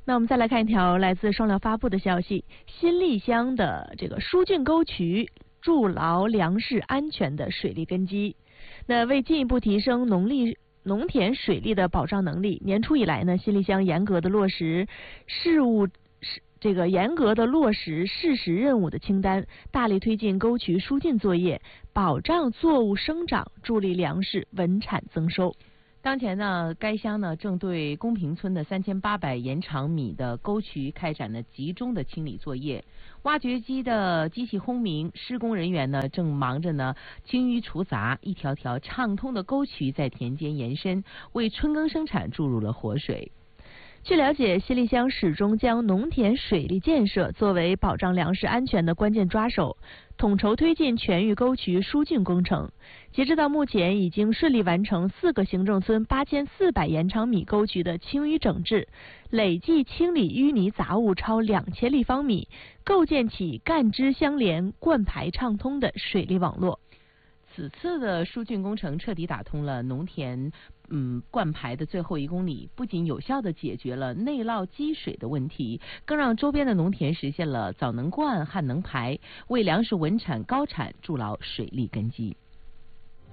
那我们再来看一条来自双料发布的消息，新立乡的这个疏浚沟渠筑牢粮食安全的水利根基。那为进一步提升农田水利的保障能力，年初以来呢，新立乡严格的落实事实任务的清单，大力推进沟渠疏浚作业，保障作物生长，助力粮食稳产增收。 当前呢，该乡呢正对公平村的3800延长米的沟渠开展了集中的清理作业，挖掘机的机器轰鸣，施工人员呢正忙着呢清淤除杂，一条条畅通的沟渠在田间延伸，为春耕生产注入了活水。 据了解，新立乡始终将农田水利建设作为保障粮食安全的关键抓手，统筹推进全域沟渠疏浚工程。截止到目前，已经顺利完成4个行政村8400延长米沟渠的清淤整治，累计清理淤泥杂物超2000立方米，构建起干支相连、灌排畅通的水利网络。 此次的疏浚工程彻底打通了农田灌排的最后1公里，不仅有效地解决了内涝积水的问题，更让周边的农田实现了早能灌、旱能排，为粮食稳产高产筑牢水利根基。